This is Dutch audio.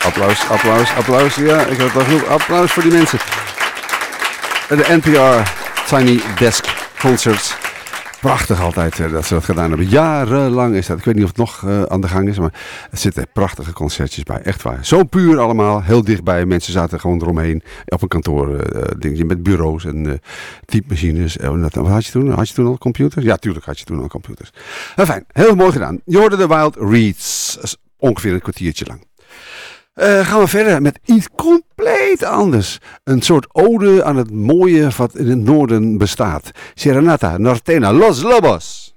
Applaus. Ja, ik heb het al genoeg. Applaus voor die mensen. De NPR Tiny Desk Concerts. Prachtig altijd dat ze dat gedaan hebben. Jarenlang is dat. Ik weet niet of het nog aan de gang is, maar het zitten prachtige concertjes bij. Echt waar. Zo puur allemaal. Heel dichtbij. Mensen zaten gewoon eromheen. Op een kantoor dingetje met bureaus en typemachines. Wat had je toen? Had je toen al computers? Ja, tuurlijk had je toen al computers. Fijn. Heel mooi gedaan. Je hoorde de Wild Reeds. Ongeveer een kwartiertje lang. Gaan we verder met iets compleet anders. Een soort ode aan het mooie wat in het noorden bestaat. Serenata Norteña, Los Lobos.